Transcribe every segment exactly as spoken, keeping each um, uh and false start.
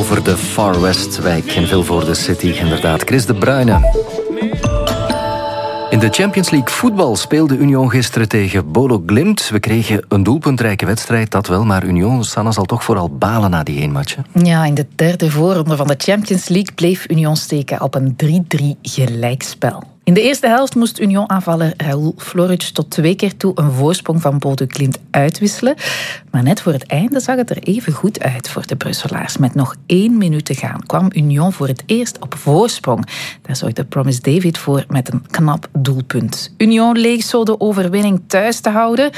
over de Far West-wijk in Vilvoorde City. Inderdaad, Chris de Bruyne. In de Champions League voetbal speelde Union gisteren tegen Bolo Glimt. We kregen een doelpuntrijke wedstrijd, dat wel. Maar Union, Sanne, zal toch vooral balen na die één-match. Ja, in de derde voorronde van de Champions League bleef Union steken op een drie-drie gelijkspel. In de eerste helft moest Union-aanvaller Raúl Floric tot twee keer toe een voorsprong van Bodo Glimt uitwisselen. Maar net voor het einde zag het er even goed uit voor de Brusselaars. Met nog één minuut te gaan kwam Union voor het eerst op voorsprong. Daar zorgde Promise David voor met een knap doelpunt. Union leek zo de overwinning thuis te houden.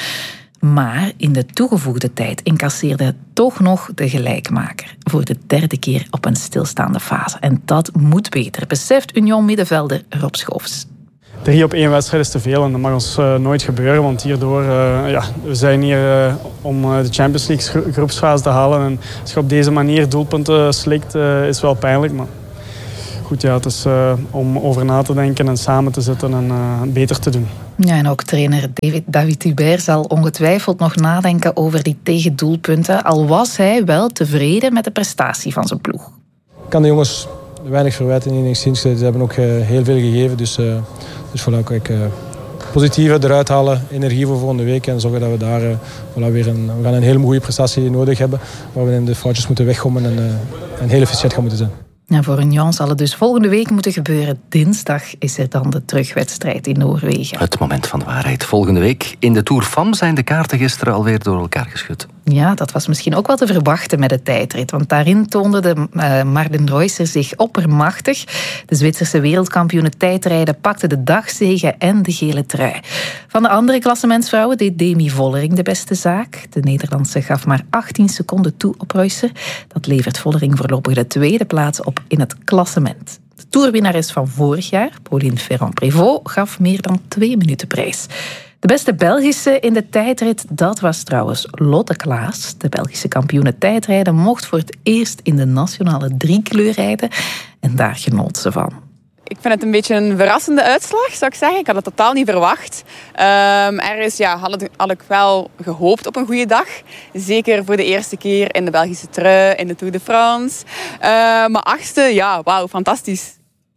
Maar in de toegevoegde tijd incasseerde toch nog de gelijkmaker. Voor de derde keer op een stilstaande fase. En dat moet beter, beseft Union-middenvelder Rob Schoofs. Drie op één wedstrijd is te veel en dat mag ons uh, nooit gebeuren. Want hierdoor, uh, ja, we zijn hier uh, om uh, de Champions League groepsfase te halen. En als je op deze manier doelpunten slikt, uh, is wel pijnlijk. Maar goed, ja, het is uh, om over na te denken en samen te zitten en uh, beter te doen. Ja, en ook trainer David, David Hubert zal ongetwijfeld nog nadenken over die tegendoelpunten. Al was hij wel tevreden met de prestatie van zijn ploeg. Ik kan de jongens weinig verwijten in enigszins. Ze hebben ook uh, heel veel gegeven. Dus, uh, dus voilà, kijk, uh, positieve eruit halen, energie voor volgende week. En zorgen dat we daar uh, voilà, weer een, we gaan een hele goede prestatie nodig hebben. Waar we in de foutjes moeten weggommen en, uh, en heel efficiënt gaan moeten zijn. Ja, voor Union zal het dus volgende week moeten gebeuren. Dinsdag is er dan de terugwedstrijd in Noorwegen. Het moment van de waarheid. Volgende week in de Tour Femme zijn de kaarten gisteren alweer door elkaar geschud. Ja, dat was misschien ook wel te verwachten met de tijdrit. Want daarin toonde de uh, Marden Reusser zich oppermachtig. De Zwitserse wereldkampioene tijdrijden pakte de dagzege en de gele trui. Van de andere klassementsvrouwen deed Demi Vollering de beste zaak. De Nederlandse gaf maar achttien seconden toe op Reusser. Dat levert Vollering voorlopig de tweede plaats op in het klassement. De toerwinnares van vorig jaar, Pauline Ferrand-Prévot, gaf meer dan twee minuten prijs. De beste Belgische in de tijdrit, dat was trouwens Lotte Klaas. De Belgische kampioene tijdrijden mocht voor het eerst in de nationale driekleur rijden. En daar genoot ze van. Ik vind het een beetje een verrassende uitslag, zou ik zeggen. Ik had het totaal niet verwacht. Um, ergens ja, had, had ik wel gehoopt op een goede dag. Zeker voor de eerste keer in de Belgische trui, in de Tour de France. Uh, maar achtste, ja, wauw, fantastisch.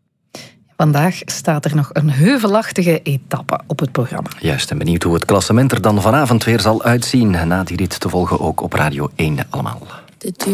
Vandaag staat er nog een heuvelachtige etappe op het programma. Juist, en benieuwd hoe het klassement er dan vanavond weer zal uitzien. Na die rit te volgen ook op Radio één allemaal.